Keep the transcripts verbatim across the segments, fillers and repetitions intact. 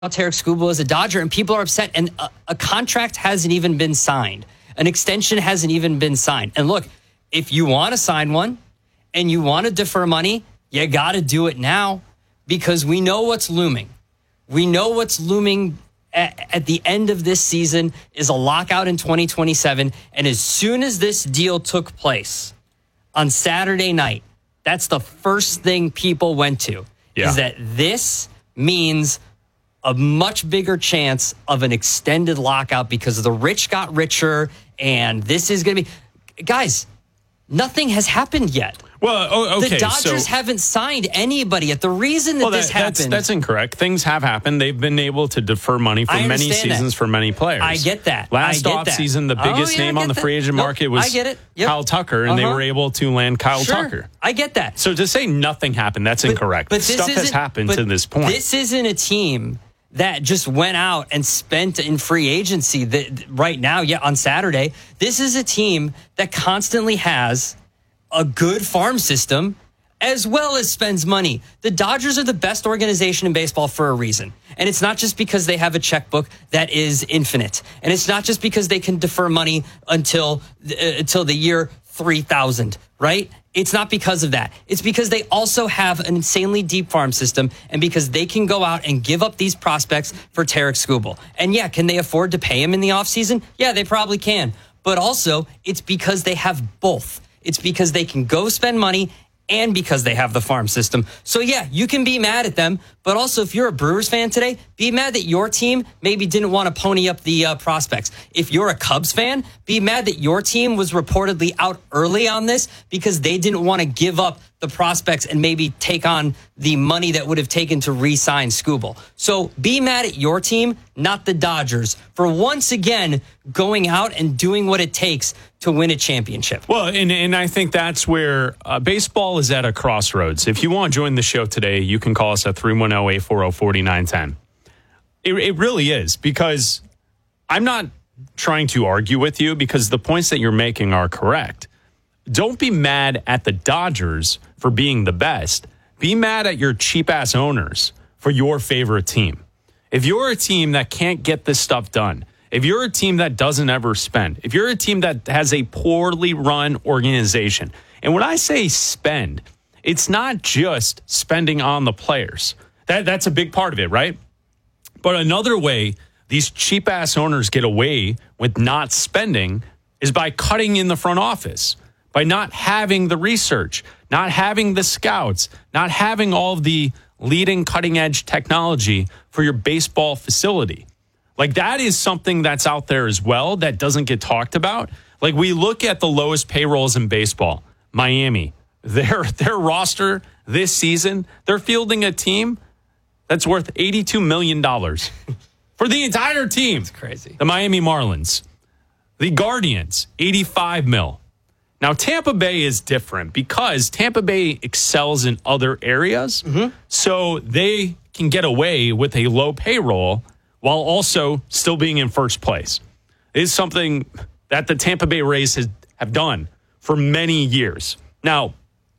Tarik Skubal is a Dodger, and people are upset. And a, a contract hasn't even been signed. An extension hasn't even been signed. And look, if you want to sign one and you want to defer money, you got to do it now because we know what's looming. We know what's looming at, at the end of this season is a lockout in twenty twenty-seven. And as soon as this deal took place on Saturday night, that's the first thing people went to, yeah. is that this means a much bigger chance of an extended lockout because the rich got richer, and this is going to be... Guys, nothing has happened yet. Well, oh, okay. The Dodgers so, haven't signed anybody yet. The reason that, well, that this happened... That's, that's incorrect. Things have happened. They've been able to defer money for many seasons that. for many players. I get that. Last I get offseason, the biggest oh, yeah, name on the that. free agent nope, market was I get it. Yep. Kyle Tucker, and uh-huh. they were able to land Kyle sure. Tucker. I get that. So to say nothing happened, that's but, incorrect. But this Stuff has happened to this point. This isn't a team that just went out and spent in free agency that right now, yeah, on Saturday. This is a team that constantly has a good farm system as well as spends money. The Dodgers are the best organization in baseball for a reason. And it's not just because they have a checkbook that is infinite. And it's not just because they can defer money until uh, until the year three thousand, right? It's not because of that. It's because they also have an insanely deep farm system and because they can go out and give up these prospects for Tarik Skubal. And yeah, can they afford to pay him in the offseason? Yeah, they probably can. But also, it's because they have both. It's because they can go spend money and because they have the farm system. So yeah, you can be mad at them, but also if you're a Brewers fan today, be mad that your team maybe didn't want to pony up the uh, prospects. If you're a Cubs fan, be mad that your team was reportedly out early on this because they didn't want to give up the prospects and maybe take on the money that would have taken to re-sign Skubal. So be mad at your team, not the Dodgers, for once again going out and doing what it takes to win a championship. Well, and, and I think that's where uh, baseball is at a crossroads. If you want to join the show today, you can call us at three one zero, eight four zero, four nine one zero. It, it really is, because I'm not trying to argue with you because the points that you're making are correct. Don't be mad at the Dodgers for being the best. Be mad at your cheap-ass owners for your favorite team. If you're a team that can't get this stuff done, if you're a team that doesn't ever spend, if you're a team that has a poorly run organization, and when I say spend, it's not just spending on the players. That, that's a big part of it, right? But another way these cheap-ass owners get away with not spending is by cutting in the front office, by not having the research, not having the scouts, not having all of the leading cutting-edge technology for your baseball facility. Like, that is something that's out there as well that doesn't get talked about. Like, we look at the lowest payrolls in baseball. Miami, their their roster this season, they're fielding a team that's worth eighty-two million dollars for the entire team. That's crazy. The Miami Marlins. The Guardians, eighty-five mil. Now, Tampa Bay is different because Tampa Bay excels in other areas. Mm-hmm. So they can get away with a low payroll while also still being in first place. It is something that the Tampa Bay Rays has, have done for many years. Now,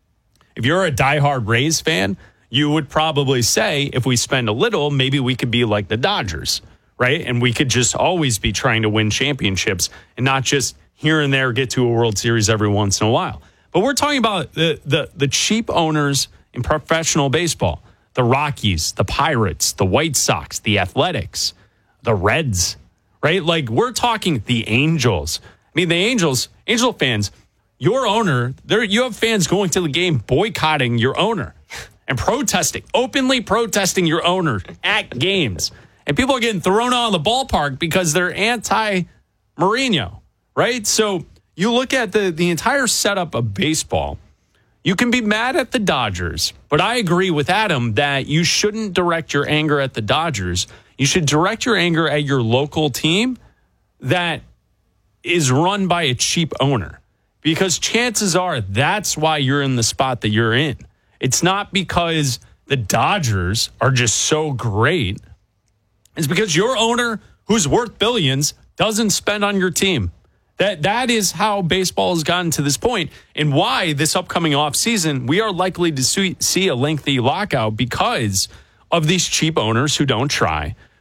if you're a diehard Rays fan, you would probably say if we spend a little, maybe we could be like the Dodgers, right? And we could just always be trying to win championships and not just here and there get to a World Series every once in a while. But we're talking about the the, the cheap owners in professional baseball. The Rockies, the Pirates, the White Sox, the Athletics, the Reds, right? Like, we're talking the Angels. I mean, the Angels, Angel fans, your owner, there you have fans going to the game boycotting your owner and protesting, openly protesting your owner at games. And people are getting thrown out of the ballpark because they're anti-Mourinho, right? So you look at the, the entire setup of baseball. You can be mad at the Dodgers, but I agree with Adam that you shouldn't direct your anger at the Dodgers. You should direct your anger at your local team that is run by a cheap owner, because chances are that's why you're in the spot that you're in. It's not because the Dodgers are just so great. It's because your owner, who's worth billions, doesn't spend on your team. That that is how baseball has gotten to this point, and why this upcoming offseason we are likely to see, see a lengthy lockout because of these cheap owners who don't try,